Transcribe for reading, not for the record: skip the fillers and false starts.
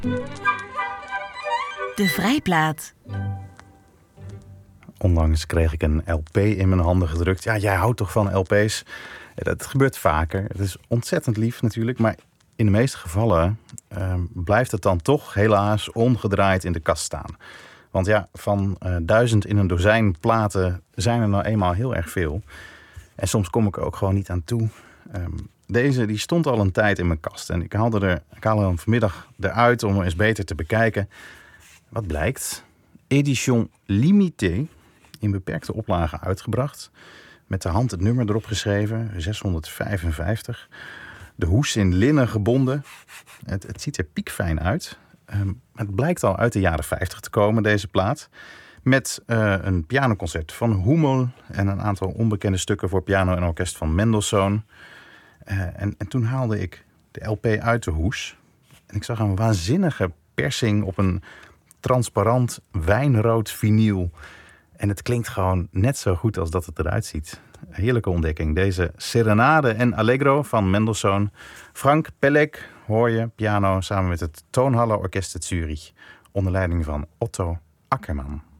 De vrijplaat. Onlangs kreeg ik een LP in mijn handen gedrukt. Ja, jij houdt toch van LP's? Dat gebeurt vaker. Het is ontzettend lief natuurlijk, maar in de meeste gevallen blijft het dan toch helaas ongedraaid in de kast staan. Want ja, van 1000 in een dozijn platen zijn er nou eenmaal heel erg veel. En soms kom ik er ook gewoon niet aan toe. Deze die stond al een tijd in mijn kast. En ik haalde hem vanmiddag eruit om hem eens beter te bekijken. Wat blijkt? Edition Limitée. In beperkte oplage uitgebracht. Met de hand het nummer erop geschreven. 655. De hoes in linnen gebonden. Het ziet er piekfijn uit. Het blijkt al uit de jaren 50 te komen, deze plaat. Met een pianoconcert van Hummel. En een aantal onbekende stukken voor piano en orkest van Mendelssohn. En toen haalde ik de LP uit de hoes. En ik zag een waanzinnige persing op een transparant wijnrood vinyl. En het klinkt gewoon net zo goed als dat het eruit ziet. Heerlijke ontdekking. Deze Serenade en Allegro van Mendelssohn. Frank Pelleck hoor je, piano, samen met het Tonhalle Orkest Zürich. Onder leiding van Otto Ackermann.